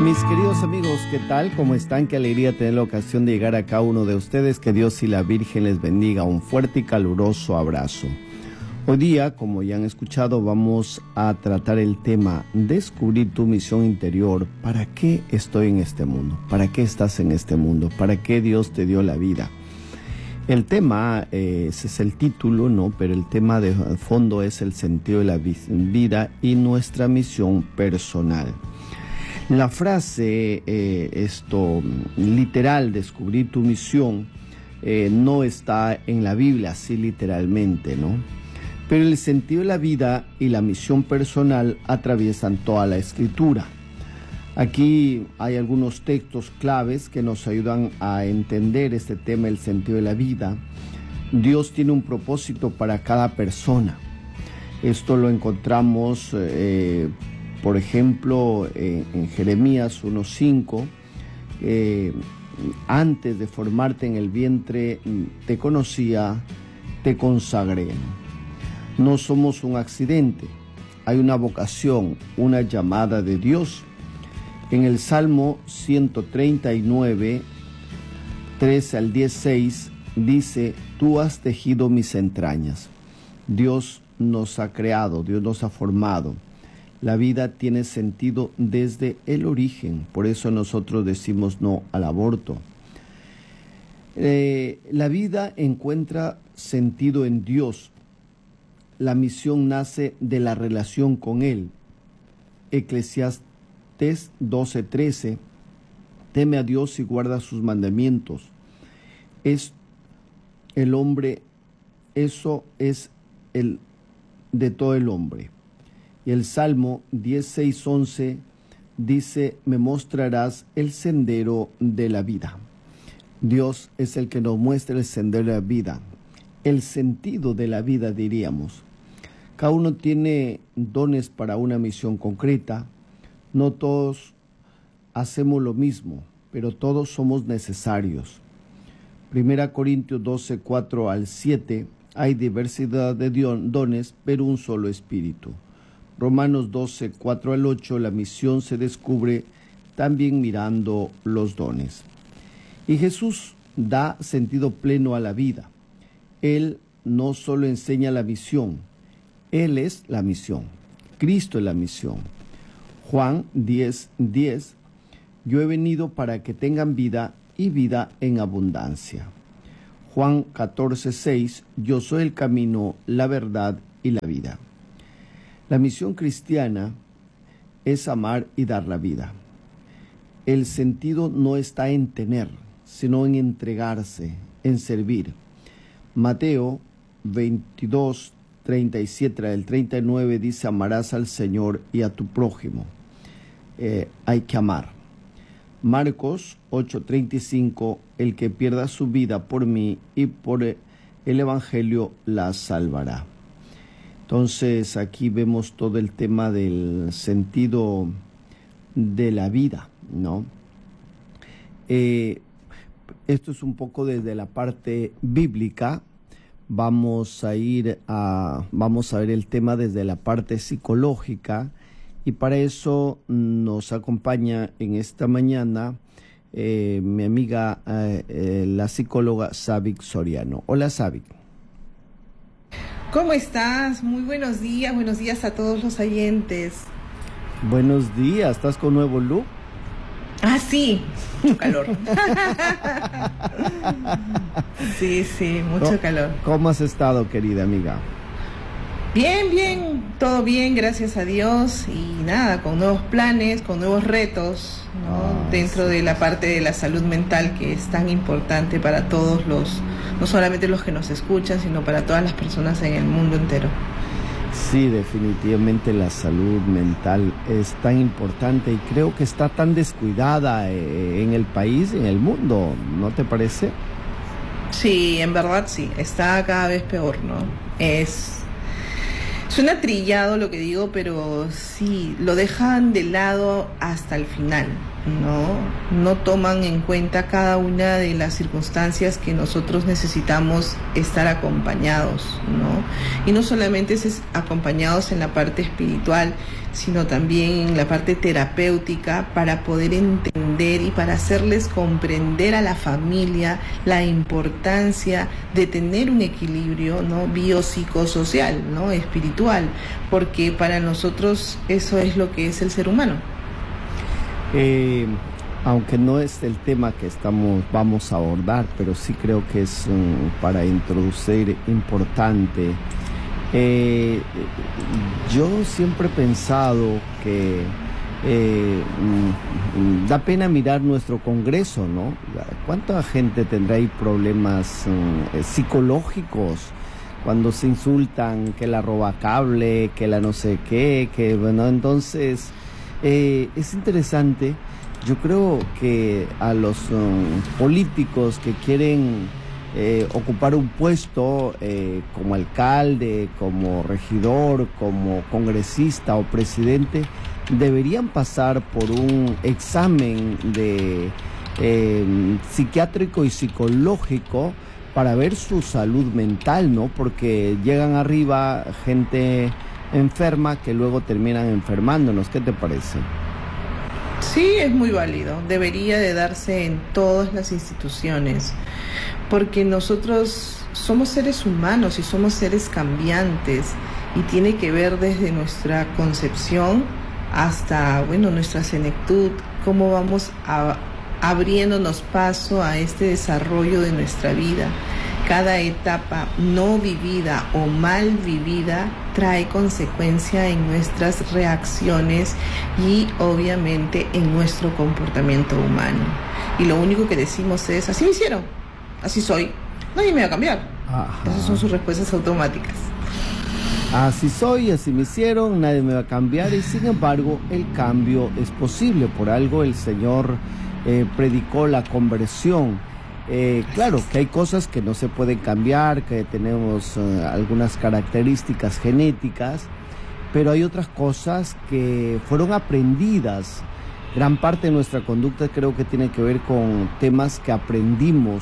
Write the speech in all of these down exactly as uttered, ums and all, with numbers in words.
Mis queridos amigos, ¿qué tal? ¿Cómo están? Qué alegría tener la ocasión de llegar a cada uno de ustedes. Que Dios y la Virgen les bendiga. Un fuerte y caluroso abrazo. Hoy día, como ya han escuchado, vamos a tratar el tema descubrir tu misión interior. ¿Para qué estoy en este mundo? ¿Para qué estás en este mundo? ¿Para qué Dios te dio la vida? El tema, eh, ese es el título, ¿no? Pero el tema de fondo es el sentido de la vida y nuestra misión personal. La frase, eh, esto, literal, descubrir tu misión, eh, no está en la Biblia, así literalmente, ¿no? Pero el sentido de la vida y la misión personal atraviesan toda la Escritura. Aquí hay algunos textos claves que nos ayudan a entender este tema, el sentido de la vida. Dios tiene un propósito para cada persona. Esto lo encontramos, eh, por ejemplo, eh, en Jeremías uno cinco. Eh, antes de formarte en el vientre, te conocía, te consagré. No somos un accidente. Hay una vocación, una llamada de Dios. En el Salmo ciento treinta y nueve, trece al dieciséis, dice: tú has tejido mis entrañas. Dios nos ha creado, Dios nos ha formado. La vida tiene sentido desde el origen, por eso nosotros decimos no al aborto. Eh, la vida encuentra sentido en Dios. La misión nace de la relación con Él. Eclesiastés doce trece, teme a Dios y guarda sus mandamientos. Es el hombre, eso es el de todo el hombre. Y el Salmo dieciséis once dice: me mostrarás el sendero de la vida. Dios es el que nos muestra el sendero de la vida, el sentido de la vida, diríamos. Cada uno tiene dones para una misión concreta. No todos hacemos lo mismo, pero todos somos necesarios. Primera Corintios doce, cuatro al siete, hay diversidad de dones, pero un solo espíritu. Romanos doce, cuatro al ocho, la misión se descubre también mirando los dones. Y Jesús da sentido pleno a la vida. Él no solo enseña la misión, Él es la misión. Cristo es la misión. Juan diez, diez, yo he venido para que tengan vida y vida en abundancia. Juan catorce, seis, yo soy el camino, la verdad y la vida. La misión cristiana es amar y dar la vida. El sentido no está en tener, sino en entregarse, en servir. Mateo veintidós, treinta y siete al treinta y nueve dice: amarás al Señor y a tu prójimo. Eh, hay que amar. Marcos ocho, treinta y cinco, el que pierda su vida por mí y por el Evangelio la salvará. Entonces aquí vemos todo el tema del sentido de la vida, ¿no? Eh, esto es un poco desde la parte bíblica. Vamos a ir a, vamos a ver el tema desde la parte psicológica, y para eso nos acompaña en esta mañana eh, mi amiga, eh, eh, la psicóloga Savic Soriano. Hola, Savic. ¿Cómo estás? Muy buenos días, buenos días a todos los oyentes. Buenos días, ¿estás con nuevo look? Ah, sí, mucho calor. Sí, sí, mucho ¿Cómo, calor. ¿Cómo has estado, querida amiga? Bien, bien, todo bien, gracias a Dios. Y nada, con nuevos planes, con nuevos retos, ¿no? Ah, dentro sí. de la parte de la salud mental, que es tan importante para todos los, no solamente los que nos escuchan, sino para todas las personas en el mundo entero. Sí, definitivamente la salud mental es tan importante y creo que está tan descuidada eh, en el país, en el mundo, ¿no te parece? Sí, en verdad sí, está cada vez peor, ¿no? Es... Suena trillado lo que digo, pero sí, lo dejan de lado hasta el final. ¿no? No toman en cuenta cada una de las circunstancias que nosotros necesitamos estar acompañados, ¿no? Y no solamente es acompañados en la parte espiritual, sino también en la parte terapéutica, para poder entender y para hacerles comprender a la familia la importancia de tener un equilibrio, ¿no? Biopsicosocial, ¿no? Espiritual, porque para nosotros eso es lo que es el ser humano. Eh, aunque no es el tema que estamos vamos a abordar, pero sí creo que es um, para introducir importante. Eh, yo siempre he pensado que eh, mm, da pena mirar nuestro Congreso, ¿no? ¿Cuánta gente tendrá ahí problemas mm, psicológicos cuando se insultan, que la roba cable, que la no sé qué, que bueno, entonces eh, es interesante. Yo creo que a los um, políticos que quieren Eh, ocupar un puesto eh, como alcalde, como regidor, como congresista o presidente, deberían pasar por un examen de eh, psiquiátrico y psicológico para ver su salud mental, ¿no? Porque llegan arriba gente enferma que luego terminan enfermándonos. ¿Qué te parece? Sí, es muy válido. Debería de darse en todas las instituciones, porque nosotros somos seres humanos y somos seres cambiantes, y tiene que ver desde nuestra concepción hasta, bueno, nuestra senectud, cómo vamos a, abriéndonos paso a este desarrollo de nuestra vida. Cada etapa no vivida o mal vivida trae consecuencia en nuestras reacciones y obviamente en nuestro comportamiento humano. Y lo único que decimos es: así me hicieron, así soy, nadie me va a cambiar. Ajá. Esas son sus respuestas automáticas. Así soy, así me hicieron, nadie me va a cambiar. Y sin embargo el cambio es posible. Por algo el Señor eh, predicó la conversión. Eh, claro que hay cosas que no se pueden cambiar, que tenemos uh, algunas características genéticas, pero hay otras cosas que fueron aprendidas. Gran parte de nuestra conducta creo que tiene que ver con temas que aprendimos,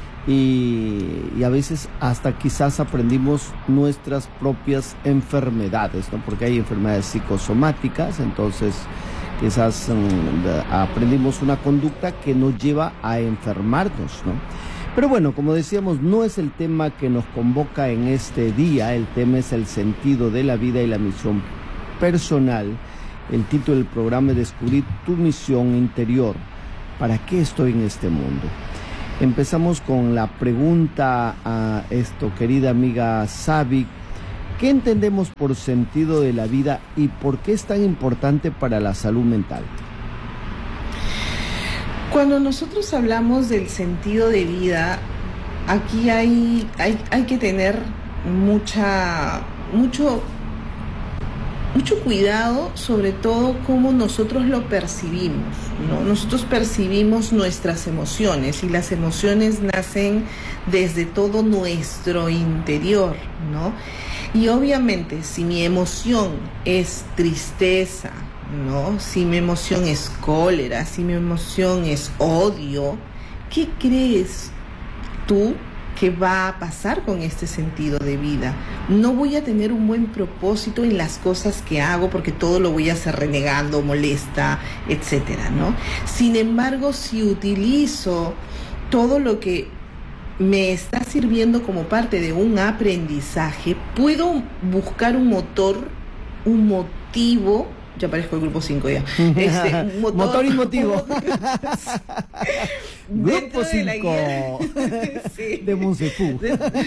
y, y a veces hasta quizás aprendimos nuestras propias enfermedades, ¿no? Porque hay enfermedades psicosomáticas, entonces quizás um, aprendimos una conducta que nos lleva a enfermarnos, ¿no? Pero bueno, como decíamos, no es el tema que nos convoca en este día. El tema es el sentido de la vida y la misión personal. El título del programa es Descubrir tu misión interior. ¿Para qué estoy en este mundo? Empezamos con la pregunta a esto, querida amiga Sabi. ¿Qué entendemos por sentido de la vida y por qué es tan importante para la salud mental? Cuando nosotros hablamos del sentido de vida, aquí hay, hay, hay que tener mucha, mucho, mucho cuidado, sobre todo cómo nosotros lo percibimos, ¿no? Nosotros percibimos nuestras emociones, y las emociones nacen desde todo nuestro interior, ¿no? Y obviamente, si mi emoción es tristeza, ¿no? Si mi emoción es cólera, si mi emoción es odio, ¿qué crees tú que va a pasar con este sentido de vida? No voy a tener un buen propósito en las cosas que hago, porque todo lo voy a hacer renegando, molesta, etcétera, ¿no? Sin embargo, si utilizo todo lo que me está sirviendo como parte de un aprendizaje, puedo buscar un motor, un motivo. Ya parezco el grupo cinco ya. Este, un motor, motor y motivo. Grupo cinco. Sí. De Monsefú.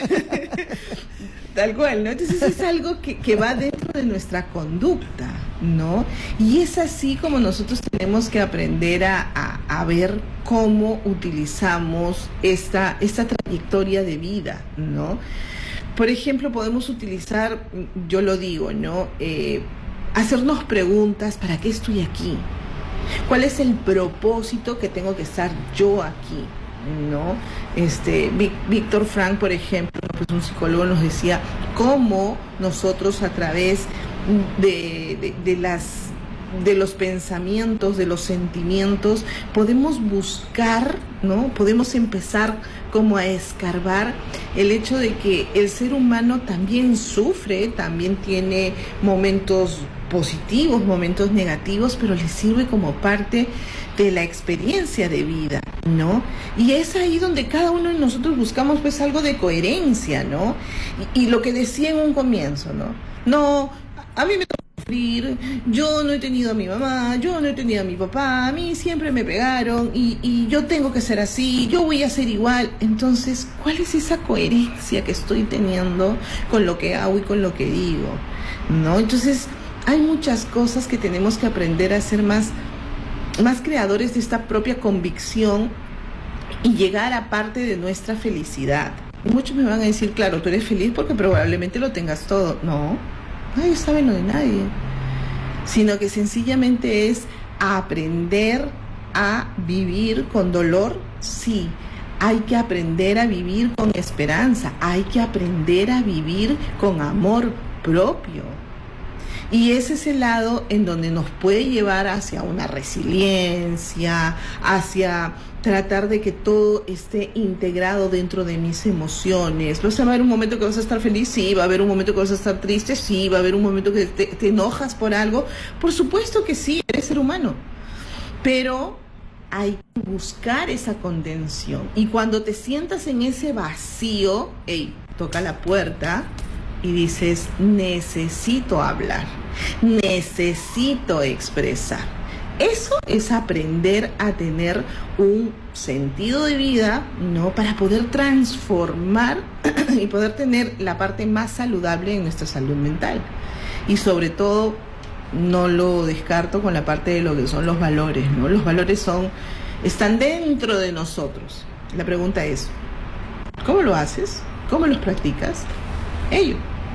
Tal cual, ¿no? Entonces es algo que, que va dentro de nuestra conducta, ¿no? Y es así como nosotros tenemos que aprender a, a, a ver cómo utilizamos esta, esta trayectoria de vida, ¿no? Por ejemplo, podemos utilizar, yo lo digo, ¿no? Eh, hacernos preguntas: ¿para qué estoy aquí? ¿Cuál es el propósito que tengo que estar yo aquí? ¿No? Este, Víctor Frank, por ejemplo, pues un psicólogo, nos decía cómo nosotros, a través de, de, de las de los pensamientos, de los sentimientos, podemos buscar, ¿no? Podemos empezar como a escarbar el hecho de que el ser humano también sufre, también tiene momentos positivos, momentos negativos, pero le sirve como parte de la experiencia de vida, ¿no? Y es ahí donde cada uno de nosotros buscamos pues algo de coherencia, ¿no? Y, y lo que decía en un comienzo, ¿no? No, a mí me toca sufrir, yo no he tenido a mi mamá, yo no he tenido a mi papá, a mí siempre me pegaron y, y yo tengo que ser así, yo voy a ser igual. Entonces, ¿cuál es esa coherencia que estoy teniendo con lo que hago y con lo que digo? ¿No? Entonces, hay muchas cosas que tenemos que aprender a ser más, más creadores de esta propia convicción y llegar a parte de nuestra felicidad. Y muchos me van a decir, claro, tú eres feliz porque probablemente lo tengas todo. No, nadie sabe lo de nadie. Sino que sencillamente es aprender a vivir con dolor, sí. Hay que aprender a vivir con esperanza. Hay que aprender a vivir con amor propio. Y ese es el lado en donde nos puede llevar hacia una resiliencia, hacia tratar de que todo esté integrado dentro de mis emociones. ¿Vas a haber un momento que vas a estar feliz? Sí. ¿Va a haber un momento que vas a estar triste? Sí. ¿Va a haber un momento que te, te enojas por algo? Por supuesto que sí, eres ser humano. Pero hay que buscar esa contención. Y cuando te sientas en ese vacío, hey, toca la puerta y dices, necesito hablar, necesito expresar. Eso es aprender a tener un sentido de vida, ¿no? Para poder transformar y poder tener la parte más saludable en nuestra salud mental. Y sobre todo, no lo descarto con la parte de lo que son los valores, ¿no? Los valores son, están dentro de nosotros. La pregunta es, ¿cómo lo haces? ¿Cómo los practicas? Ello.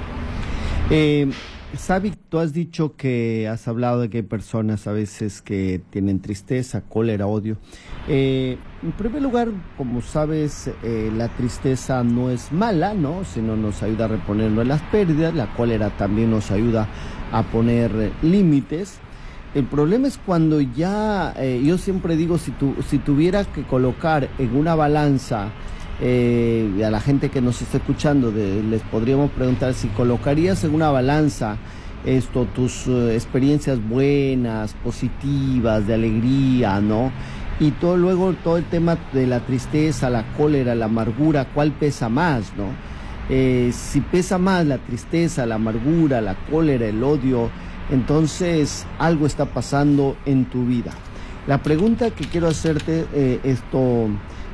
Eh, Sabi, tú has dicho que has hablado de que hay personas a veces que tienen tristeza, cólera, odio. Eh, en primer lugar, como sabes, eh, la tristeza no es mala, ¿no? Sino nos ayuda a reponernos de las pérdidas. La cólera también nos ayuda a poner eh, límites. El problema es cuando ya, eh, yo siempre digo, si, tu, si tuviera que colocar en una balanza, Eh, y a la gente que nos está escuchando de, les podríamos preguntar si colocarías en una balanza esto, tus uh, experiencias buenas, positivas, de alegría, ¿no? Y todo luego todo el tema de la tristeza, la cólera, la amargura, ¿cuál pesa más, no? Eh, si pesa más la tristeza, la amargura, la cólera, el odio, entonces algo está pasando en tu vida. La pregunta que quiero hacerte, eh, esto...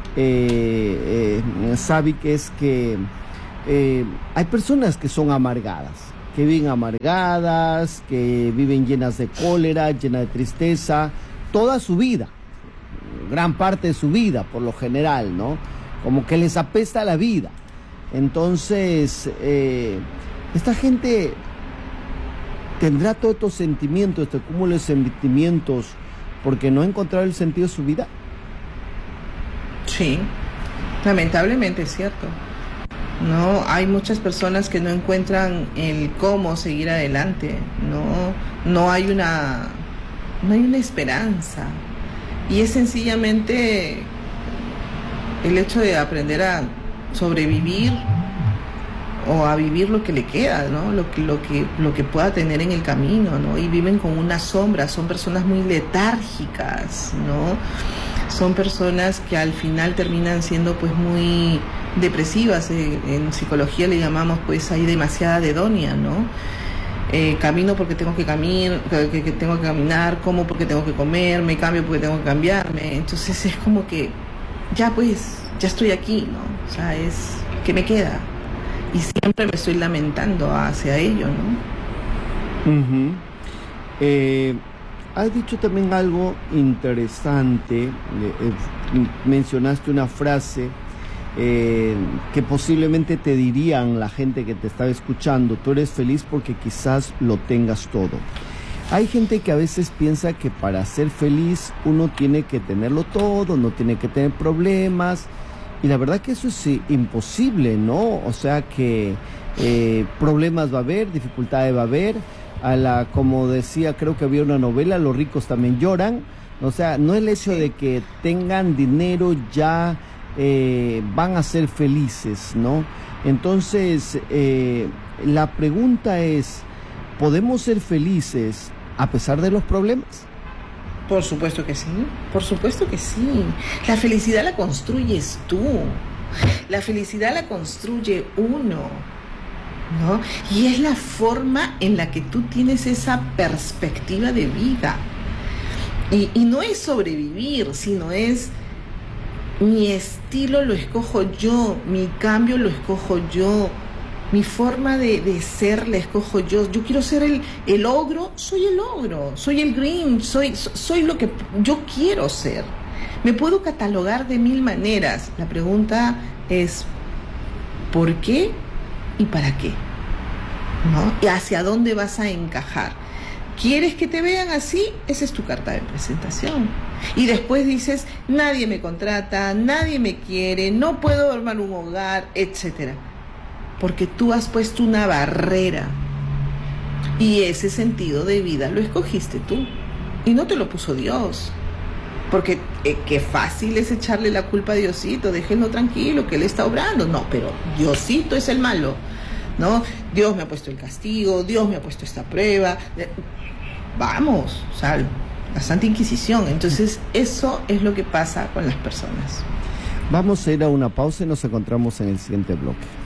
Eh, eh, Sabi, que es que eh, hay personas que son amargadas, que viven amargadas, que viven llenas de cólera, llenas de tristeza, toda su vida, gran parte de su vida por lo general, ¿no? Como que les apesta la vida. Entonces, eh, esta gente tendrá todos estos sentimientos, este cúmulo de sentimientos, porque no ha encontrado el sentido de su vida. Sí, lamentablemente es cierto. No, hay muchas personas que no encuentran el cómo seguir adelante. No, no hay una, no hay una esperanza. Y es sencillamente el hecho de aprender a sobrevivir o a vivir lo que le queda, ¿no? Lo que, lo que, lo que pueda tener en el camino, ¿no? Y viven con una sombra, son personas muy letárgicas, ¿no? Son personas que al final terminan siendo pues muy depresivas. Eh, en psicología le llamamos pues hay demasiada dedonia, ¿no? Eh, camino porque tengo que caminar, que, que tengo que caminar, como porque tengo que comer, me cambio porque tengo que cambiarme. Entonces es como que ya pues, ya estoy aquí, ¿no? O sea, es ¿qué me queda? Y siempre me estoy lamentando hacia ello, ¿no? Uh-huh. Eh... Has dicho también algo interesante, eh, eh, mencionaste una frase eh, que posiblemente te dirían la gente que te estaba escuchando, tú eres feliz porque quizás lo tengas todo. Hay gente que a veces piensa que para ser feliz uno tiene que tenerlo todo, no tiene que tener problemas, y la verdad que eso es eh, imposible, ¿no? O sea que eh, problemas va a haber, dificultades va a haber, a la, como decía, creo que había una novela, los ricos también lloran. O sea, no el hecho de que tengan dinero ya eh, van a ser felices, ¿no? Entonces, eh, la pregunta es, ¿podemos ser felices a pesar de los problemas? Por supuesto que sí, por supuesto que sí. La felicidad la construyes tú, la felicidad la construye uno, ¿no? Y es la forma en la que tú tienes esa perspectiva de vida. Y, y no es sobrevivir, sino es mi estilo lo escojo yo, mi cambio lo escojo yo, mi forma de, de ser la escojo yo. Yo quiero ser el, el ogro, soy el ogro, soy el Grinch, soy, soy lo que yo quiero ser. Me puedo catalogar de mil maneras. La pregunta es, ¿por qué y para qué? ¿No? ¿Y hacia dónde vas a encajar? ¿Quieres que te vean así? Esa es tu carta de presentación. Y después dices, nadie me contrata, nadie me quiere, no puedo armar un hogar, etcétera. Porque tú has puesto una barrera. Y ese sentido de vida lo escogiste tú. Y no te lo puso Dios. Porque eh, qué fácil es echarle la culpa a Diosito, déjenlo tranquilo, que Él está obrando. No, pero Diosito es el malo, ¿no? Dios me ha puesto el castigo, Dios me ha puesto esta prueba. Vamos, o sea, la Santa Inquisición. Entonces, eso es lo que pasa con las personas. Vamos a ir a una pausa y nos encontramos en el siguiente bloque.